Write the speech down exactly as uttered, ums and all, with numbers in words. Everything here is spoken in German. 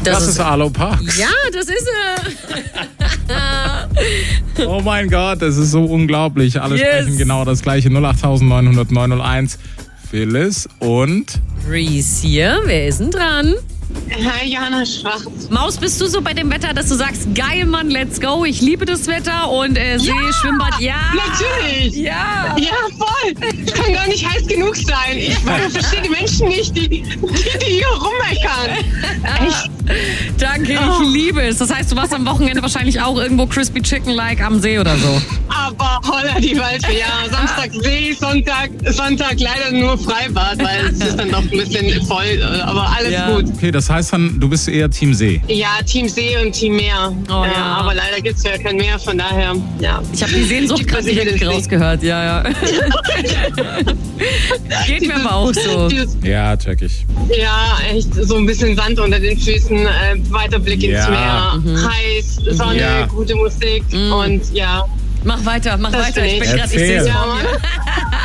Das, das ist, ist Arlo Parks. Ja, das ist er. Oh mein Gott, das ist so unglaublich. Alle Yes. sprechen genau das gleiche. null acht neun null null neun null eins. Phyllis und... Reese hier. Wer ist denn dran? Hi, Johanna Schwarz. Maus, bist du so bei dem Wetter, dass du sagst, geil, Mann, let's go, ich liebe das Wetter und äh, See, Ja, Schwimmbad, ja. Natürlich. Ja. Ja, voll. Es kann gar nicht heiß genug sein. Ich verstehe die Menschen nicht, die, die, die hier rummeckern. Echt. Danke, Oh. ich liebe es. Das heißt, du warst am Wochenende wahrscheinlich auch irgendwo Crispy Chicken-like am See oder so. Aber holla die Waldfee, ja. Samstag See, Sonntag, Sonntag leider nur Freibad, weil es ist dann doch ein bisschen voll. Aber alles Ja. gut. Okay, das heißt dann, du bist eher Team See. Ja, Team See und Team Meer. Oh, ja, ja. Aber leider gibt es ja kein Meer, von daher, ja. Ich habe die Sehnsucht Die gerade Grüße für den direkt See. rausgehört, ja, ja. Geht mir aber auch so. Dieses, Ja, check ich. ja, echt so ein bisschen Sand unter den Füßen, äh, weiter Blick ins Ja. Meer, heiß, Sonne, Ja. gute Musik und ja. Mach weiter, mach Das weiter. bin Ich bin ich. gerade, ich sehe es Erzähl. vor Ja, mir. Mann.